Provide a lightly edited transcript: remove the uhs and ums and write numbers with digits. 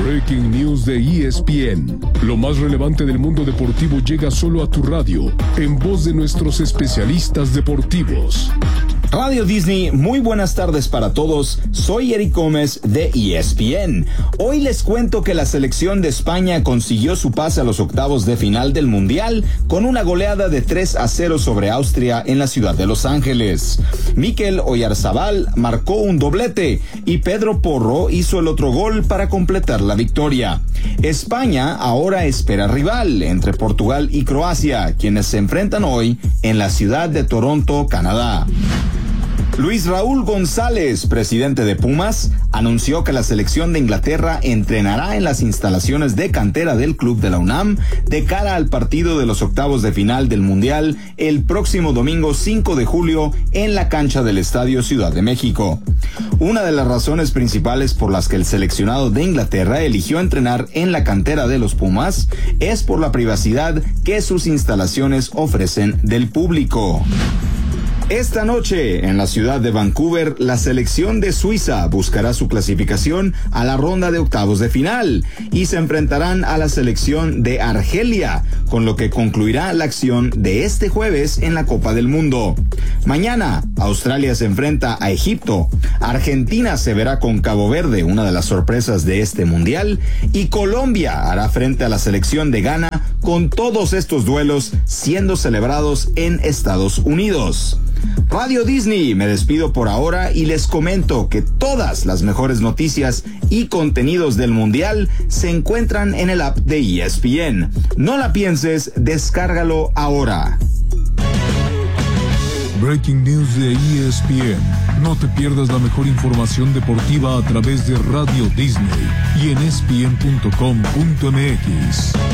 Breaking News de ESPN. Lo más relevante del mundo deportivo llega solo a tu radio, en voz de nuestros especialistas deportivos. Radio Disney, muy buenas tardes para todos. Soy Eric Gómez de ESPN. Hoy les cuento que la selección de España consiguió su pase a los octavos de final del Mundial con una goleada de 3-0 sobre Austria en la ciudad de Los Ángeles. Mikel Oyarzabal marcó un doblete y Pedro Porro hizo el otro gol para completar la victoria. España ahora espera rival entre Portugal y Croacia, quienes se enfrentan hoy en la ciudad de Toronto, Canadá. Luis Raúl González, presidente de Pumas, anunció que la selección de Inglaterra entrenará en las instalaciones de cantera del club de la UNAM de cara al partido de los octavos de final del Mundial el próximo domingo 5 de julio en la cancha del Estadio Ciudad de México. Una de las razones principales por las que el seleccionado de Inglaterra eligió entrenar en la cantera de los Pumas es por la privacidad que sus instalaciones ofrecen del público. Esta noche, en la ciudad de Vancouver, la selección de Suiza buscará su clasificación a la ronda de octavos de final y se enfrentarán a la selección de Argelia, con lo que concluirá la acción de este jueves en la Copa del Mundo. Mañana, Australia se enfrenta a Egipto, Argentina se verá con Cabo Verde, una de las sorpresas de este mundial, y Colombia hará frente a la selección de Ghana, con todos estos duelos siendo celebrados en Estados Unidos. Radio Disney, me despido por ahora y les comento que todas las mejores noticias y contenidos del Mundial se encuentran en el app de ESPN. No la pienses, descárgalo ahora. Breaking News de ESPN. No te pierdas la mejor información deportiva a través de Radio Disney y en ESPN.com.mx.